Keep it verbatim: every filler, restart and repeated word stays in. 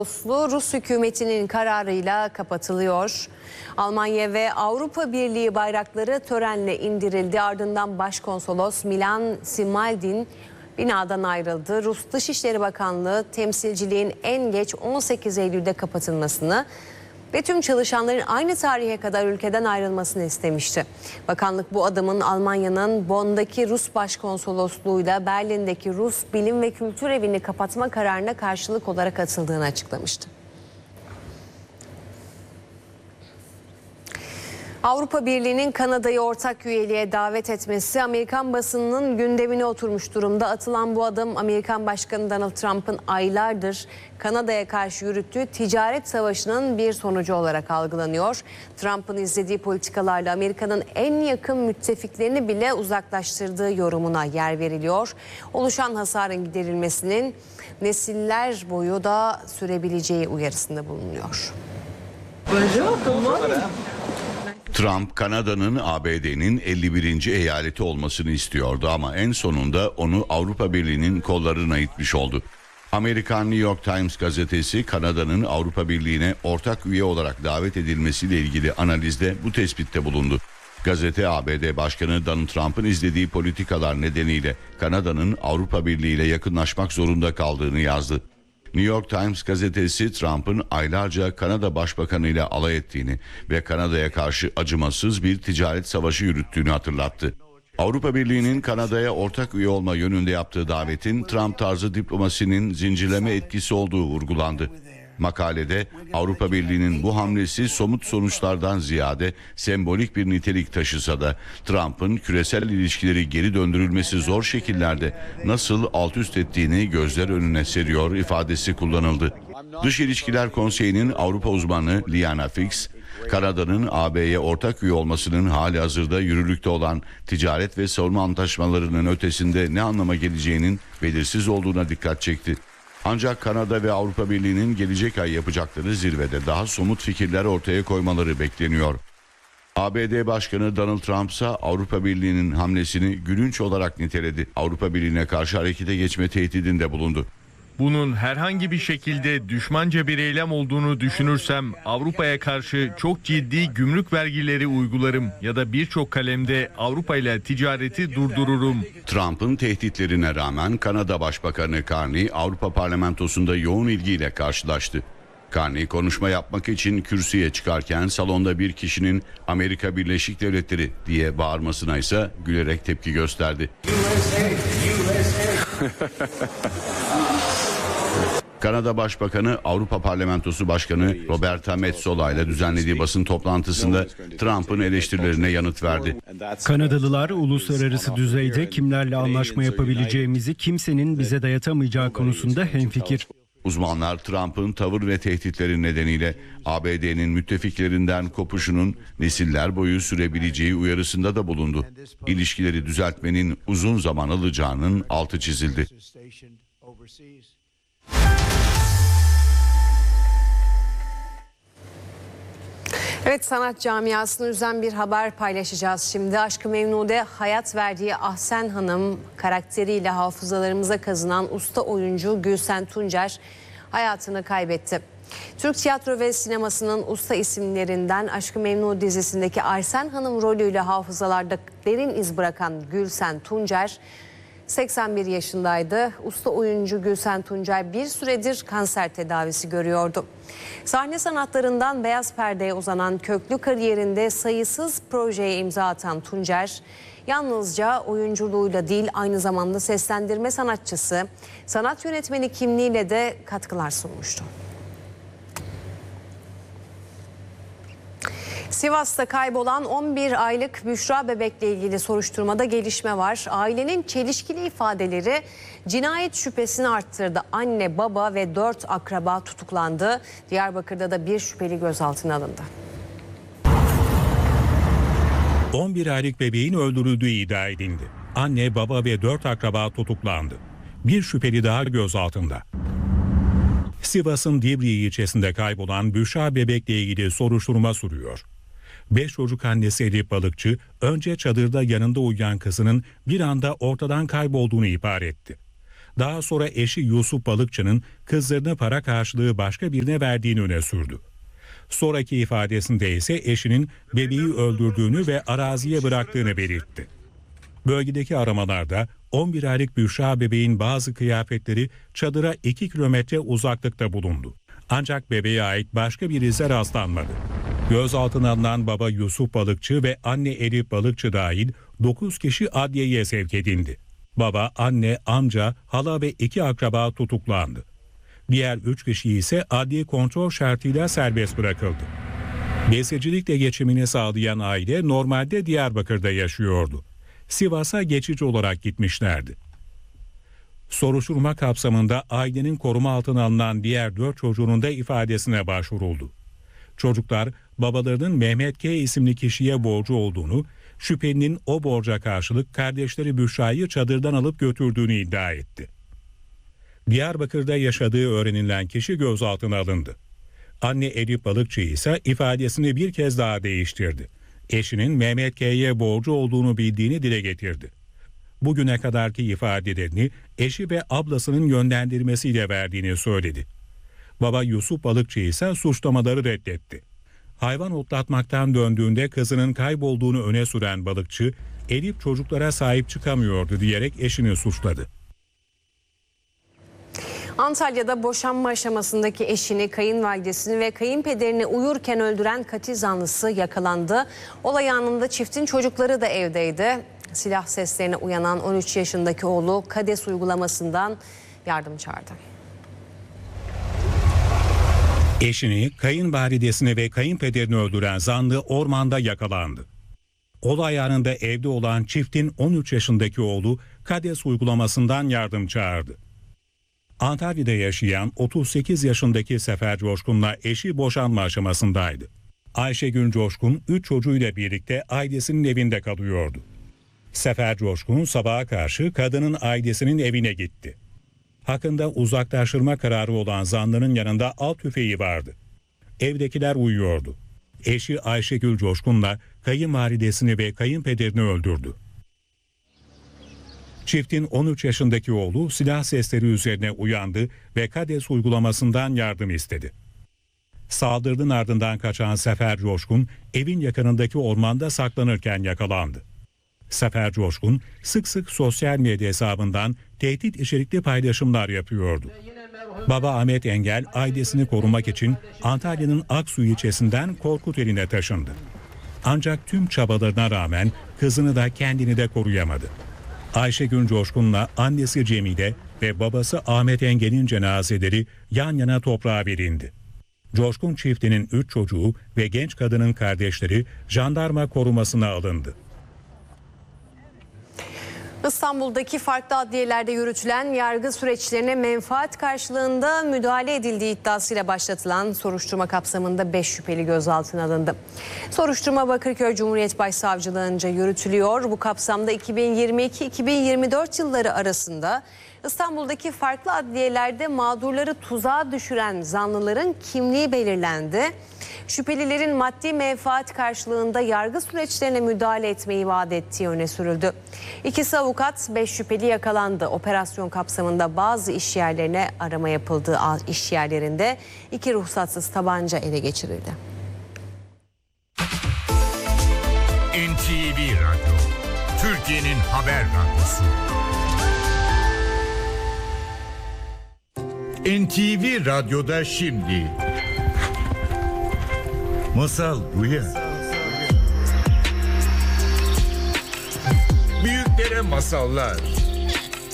Oslo Rus hükümetinin kararıyla kapatılıyor. Almanya ve Avrupa Birliği bayrakları törenle indirildi. Ardından Başkonsolos Milan Simaldin binadan ayrıldı. Rus Dışişleri Bakanlığı temsilciliğin en geç on sekiz Eylül'de kapatılmasını ve tüm çalışanların aynı tarihe kadar ülkeden ayrılmasını istemişti. Bakanlık bu adımın Almanya'nın Bonn'daki Rus Başkonsolosluğu'yla Berlin'deki Rus Bilim ve Kültür Evi'ni kapatma kararına karşılık olarak atıldığını açıklamıştı. Avrupa Birliği'nin Kanada'yı ortak üyeliğe davet etmesi Amerikan basınının gündemine oturmuş durumda. Atılan bu adım Amerikan Başkanı Donald Trump'ın aylardır Kanada'ya karşı yürüttüğü ticaret savaşının bir sonucu olarak algılanıyor. Trump'ın izlediği politikalarla Amerika'nın en yakın müttefiklerini bile uzaklaştırdığı yorumuna yer veriliyor. Oluşan hasarın giderilmesinin nesiller boyu da sürebileceği uyarısında bulunuyor. Trump, Kanada'nın A B D'nin elli birinci eyaleti olmasını istiyordu ama en sonunda onu Avrupa Birliği'nin kollarına itmiş oldu. Amerikan New York Times gazetesi Kanada'nın Avrupa Birliği'ne ortak üye olarak davet edilmesiyle ilgili analizde bu tespitte bulundu. Gazete A B D Başkanı Donald Trump'ın izlediği politikalar nedeniyle Kanada'nın Avrupa Birliği ile yakınlaşmak zorunda kaldığını yazdı. New York Times gazetesi Trump'ın aylarca Kanada Başbakanı ile alay ettiğini ve Kanada'ya karşı acımasız bir ticaret savaşı yürüttüğünü hatırlattı. Avrupa Birliği'nin Kanada'ya ortak üye olma yönünde yaptığı davetin Trump tarzı diplomasinin zincirleme etkisi olduğu vurgulandı. Makalede Avrupa Birliği'nin bu hamlesi somut sonuçlardan ziyade sembolik bir nitelik taşısa da Trump'ın küresel ilişkileri geri döndürülmesi zor şekillerde nasıl alt üst ettiğini gözler önüne seriyor ifadesi kullanıldı. Dış İlişkiler Konseyi'nin Avrupa uzmanı Liana Fix, Kanada'nın A B'ye ortak üye olmasının hali hazırda yürürlükte olan ticaret ve savunma antlaşmalarının ötesinde ne anlama geleceğinin belirsiz olduğuna dikkat çekti. Ancak Kanada ve Avrupa Birliği'nin gelecek ay yapacakları zirvede daha somut fikirler ortaya koymaları bekleniyor. A B D Başkanı Donald Trump ise Avrupa Birliği'nin hamlesini gülünç olarak niteledi. Avrupa Birliği'ne karşı harekete geçme tehdidinde bulundu. Bunun herhangi bir şekilde düşmanca bir eylem olduğunu düşünürsem Avrupa'ya karşı çok ciddi gümrük vergileri uygularım ya da birçok kalemde Avrupa ile ticareti durdururum. Trump'ın tehditlerine rağmen Kanada Başbakanı Carney Avrupa Parlamentosu'nda yoğun ilgiyle karşılaştı. Carney konuşma yapmak için kürsüye çıkarken salonda bir kişinin Amerika Birleşik Devletleri diye bağırmasına ise gülerek tepki gösterdi. Kanada Başbakanı Avrupa Parlamentosu Başkanı Roberta Metsola ile düzenlediği basın toplantısında Trump'ın eleştirilerine yanıt verdi. Kanadalılar uluslararası düzeyde kimlerle anlaşma yapabileceğimizi kimsenin bize dayatamayacağı konusunda hemfikir. Uzmanlar Trump'ın tavır ve tehditleri nedeniyle A B D'nin müttefiklerinden kopuşunun nesiller boyu sürebileceği uyarısında da bulundu. İlişkileri düzeltmenin uzun zaman alacağının altı çizildi. Evet, sanat camiasını üzen bir haber paylaşacağız şimdi. Aşk-ı Memnu'de hayat verdiği Ahsen Hanım karakteriyle hafızalarımıza kazınan usta oyuncu Gülsen Tuncer hayatını kaybetti. Türk tiyatro ve sinemasının usta isimlerinden Aşk-ı Memnu dizisindeki Ahsen Hanım rolüyle hafızalarda derin iz bırakan Gülsen Tuncer seksen bir yaşındaydı. Usta oyuncu Gülsen Tuncer bir süredir kanser tedavisi görüyordu. Sahne sanatlarından beyaz perdeye uzanan köklü kariyerinde sayısız projeye imza atan Tuncer, yalnızca oyunculuğuyla değil aynı zamanda seslendirme sanatçısı, sanat yönetmeni kimliğiyle de katkılar sunmuştu. Sivas'ta kaybolan on bir aylık Büşra bebekle ilgili soruşturmada gelişme var. Ailenin çelişkili ifadeleri cinayet şüphesini arttırdı. Anne, baba ve dört akraba tutuklandı. Diyarbakır'da da bir şüpheli gözaltına alındı. on bir aylık bebeğin öldürüldüğü iddia edildi. Anne, baba ve dört akraba tutuklandı. Bir şüpheli daha gözaltında. Sivas'ın Divriği ilçesinde kaybolan Büşra bebekle ilgili soruşturma sürüyor. Beş çocuk annesi Elif Balıkçı önce çadırda yanında uyuyan kızının bir anda ortadan kaybolduğunu ihbar etti. daha sonra eşi Yusuf Balıkçı'nın kızlarını para karşılığı başka birine verdiğini öne sürdü. Sonraki ifadesinde ise eşinin bebeği öldürdüğünü ve araziye bıraktığını belirtti. Bölgedeki aramalarda on bir aylık Büşra bebeğin bazı kıyafetleri çadıra iki kilometre uzaklıkta bulundu. Ancak bebeğe ait başka bir ize rastlanmadı. Gözaltına alınan baba Yusuf Balıkçı ve anne Elif Balıkçı dahil dokuz kişi adliyeye sevk edildi. Baba, anne, amca, hala ve iki akraba tutuklandı. Diğer üç kişi ise adli kontrol şartıyla serbest bırakıldı. Besicilikle geçimini sağlayan aile normalde Diyarbakır'da yaşıyordu. Sivas'a geçici olarak gitmişlerdi. Soruşturma kapsamında ailenin koruma altına alınan diğer dört çocuğunun da ifadesine başvuruldu. Çocuklar babalarının Mehmet K. isimli kişiye borcu olduğunu, şüphelinin o borca karşılık kardeşleri Büşra'yı çadırdan alıp götürdüğünü iddia etti. Diyarbakır'da yaşadığı öğrenilen kişi gözaltına alındı. Anne Elif Balıkçı ise ifadesini bir kez daha değiştirdi. Eşinin Mehmet K'ye borcu olduğunu bildiğini dile getirdi. Bugüne kadarki ifadelerini eşi ve ablasının yönlendirmesiyle verdiğini söyledi. Baba Yusuf Balıkçı ise suçlamaları reddetti. Hayvan otlatmaktan döndüğünde kızının kaybolduğunu öne süren Balıkçı, Elif çocuklara sahip çıkamıyordu diyerek eşini suçladı. Antalya'da boşanma aşamasındaki eşini, kayınvalidesini ve kayınpederini uyurken öldüren katil zanlısı yakalandı. Olay anında çiftin çocukları da evdeydi. Silah seslerine uyanan on üç yaşındaki oğlu KADES uygulamasından yardım çağırdı. Eşini, kayınvalidesini ve kayınpederini öldüren zanlı ormanda yakalandı. Olay anında evde olan çiftin on üç yaşındaki oğlu KADES uygulamasından yardım çağırdı. Antalya'da yaşayan otuz sekiz yaşındaki Sefer Coşkun'la eşi boşanma aşamasındaydı. Ayşegül Coşkun üç çocuğuyla birlikte ailesinin evinde kalıyordu. Sefer Coşkun sabaha karşı kadının ailesinin evine gitti. Hakkında uzaklaştırma kararı olan zanlının yanında av tüfeği vardı. Evdekiler uyuyordu. Eşi Ayşegül Coşkun'la kayınvalidesini ve kayınpederini öldürdü. Çiftin on üç yaşındaki oğlu silah sesleri üzerine uyandı ve KADES uygulamasından yardım istedi. Saldırının ardından kaçan Sefer Coşkun evin yakınındaki ormanda saklanırken yakalandı. Sefer Coşkun sık sık sosyal medya hesabından tehdit içerikli paylaşımlar yapıyordu. Baba Ahmet Engel ailesini korumak için Antalya'nın Aksu ilçesinden Korkuteli'ne taşındı. Ancak tüm çabalarına rağmen kızını da kendini de koruyamadı. Ayşegül Coşkun'la annesi Cemile ve babası Ahmet Engel'in cenazeleri yan yana toprağa verildi. Coşkun çiftinin üç çocuğu ve genç kadının kardeşleri jandarma korumasına alındı. İstanbul'daki farklı adliyelerde yürütülen yargı süreçlerine menfaat karşılığında müdahale edildiği iddiasıyla başlatılan soruşturma kapsamında beş şüpheli gözaltına alındı. Soruşturma Bakırköy Cumhuriyet Başsavcılığınca yürütülüyor. Bu kapsamda iki bin yirmi iki iki bin yirmi dört yılları arasında İstanbul'daki farklı adliyelerde mağdurları tuzağa düşüren zanlıların kimliği belirlendi. Şüphelilerin maddi menfaat karşılığında yargı süreçlerine müdahale etmeyi vaat ettiği öne sürüldü. İkisi avukat, beş şüpheli yakalandı. Operasyon kapsamında bazı iş yerlerine arama yapıldığı iş yerlerinde iki ruhsatsız tabanca ele geçirildi. N T V Radyo, Türkiye'nin haber radyosu. N T V Radyo'da şimdi Masal Rüya. Büyüklere masallar,